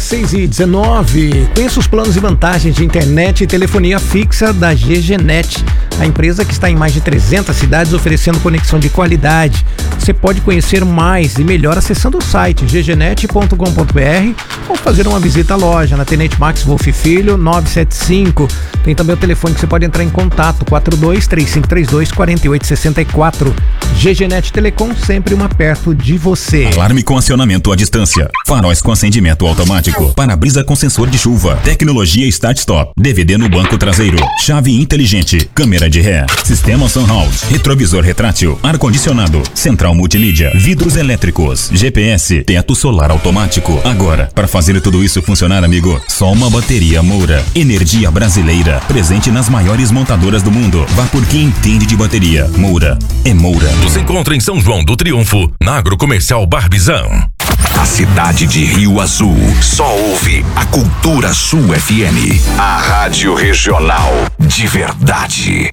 6h19. Conheça os planos e vantagens de internet e telefonia fixa da GGNet, a empresa que está em mais de 300 cidades oferecendo conexão de qualidade. Você pode conhecer mais e melhor acessando o site ggnet.com.br ou fazer uma visita à loja na Tenente Max Wolf Filho 975. Tem também o telefone que você pode entrar em contato, 42-3532-4864. GGNet Telecom, sempre uma perto de você. Alarme com acionamento à distância, faróis com acendimento automático, para-brisa com sensor de chuva, tecnologia start-stop, DVD no banco traseiro, chave inteligente, câmera de ré, sistema Sunhouse, retrovisor retrátil, ar-condicionado, central multimídia, vidros elétricos, GPS, teto solar automático. Agora, para fazer tudo isso funcionar, amigo, só uma bateria Moura. Energia brasileira, presente nas maiores montadoras do mundo. Vá por quem entende de bateria. Moura é Moura. Nos encontra em São João do Triunfo, na Agrocomercial Barbizão. A cidade de Rio Azul só ouve a Cultura Sul FM, a rádio regional de verdade.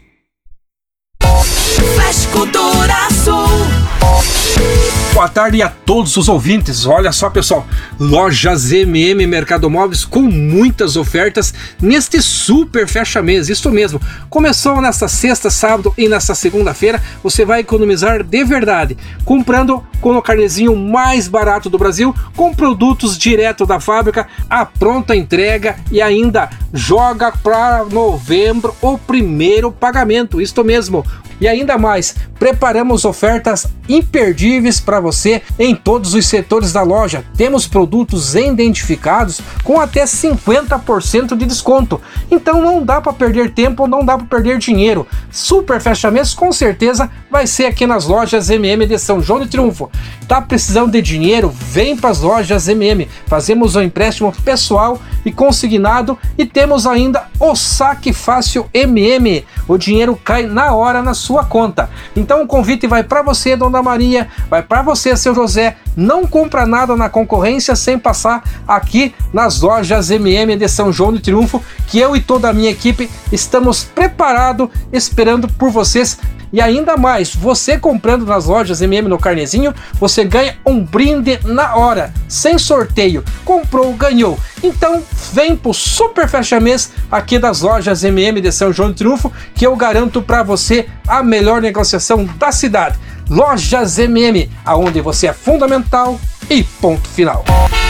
Flash Cultura Sul. Boa tarde a todos os ouvintes. Olha só, pessoal, Lojas MM Mercado Móveis com muitas ofertas neste super fecha-mês. Isso mesmo, começou nesta sexta, sábado e nesta segunda-feira. Você vai economizar de verdade, comprando com o carnezinho mais barato do Brasil, com produtos direto da fábrica, a pronta entrega e ainda joga para novembro o primeiro pagamento. Isso mesmo. E ainda mais, preparamos ofertas imperdíveis para você em todos os setores da loja. Temos produtos identificados com até 50% de desconto. Então não dá para perder tempo, não dá para perder dinheiro. Super fecha-mês com certeza vai ser aqui nas lojas MM de São João do Triunfo. Tá precisando de dinheiro? Vem para as lojas MM. Fazemos um empréstimo pessoal e consignado e temos ainda o Saque Fácil MM. O dinheiro cai na hora na sua conta. Então o convite vai para você, Dona Maria, vai para você, seu José. Não compra nada na concorrência sem passar aqui nas lojas MM de São João do Triunfo, que eu e toda a minha equipe estamos preparados, esperando por vocês. E ainda mais, você comprando nas lojas MM no carnezinho, você ganha um brinde na hora, sem sorteio. Comprou, ganhou. Então vem pro super fecha-mês aqui das lojas MM de São João do Triunfo, que eu garanto para você a melhor negociação da cidade. Lojas MM, aonde você é fundamental e ponto final.